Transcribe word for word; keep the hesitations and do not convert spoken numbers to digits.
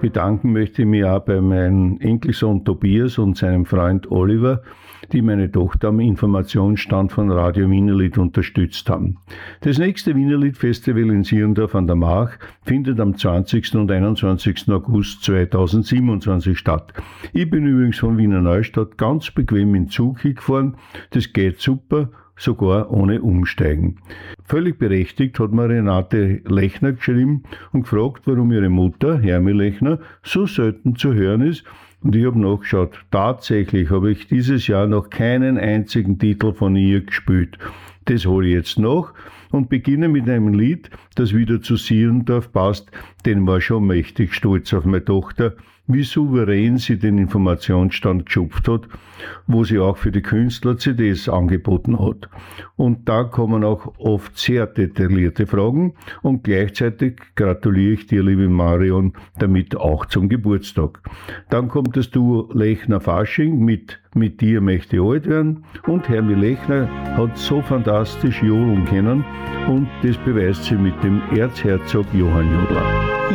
Bedanken möchte ich mich auch bei meinem Enkelsohn Tobias und seinem Freund Oliver, die meine Tochter am Informationsstand von Radio Wienerlied unterstützt haben. Das nächste Wienerlied-Festival in Sierndorf an der Mach findet am zwanzigsten und einundzwanzigsten August zweitausendsiebenundzwanzig statt. Ich bin übrigens von Wiener Neustadt ganz bequem in Zug gefahren. Das geht super, sogar ohne Umsteigen. Völlig berechtigt hat mir Renate Lechner geschrieben und gefragt, warum ihre Mutter, Hermi Lechner, so selten zu hören ist. Und ich habe nachgeschaut. Tatsächlich habe ich dieses Jahr noch keinen einzigen Titel von ihr gespielt. Das hole ich jetzt nach und beginne mit einem Lied, das wieder zu Sierndorf passt, denn war schon mächtig stolz auf meine Tochter, wie souverän sie den Informationsstand geschupft hat, wo sie auch für die Künstler C Ds angeboten hat. Und da kommen auch oft sehr detaillierte Fragen und gleichzeitig gratuliere ich dir, liebe Marion, damit auch zum Geburtstag. Dann kommt das Duo Lechner-Fasching mit Mit dir möchte ich alt werden und Hermi Lechner hat so fantastisch jodeln können und das beweist sie mit dem Erzherzog Johann Jodler.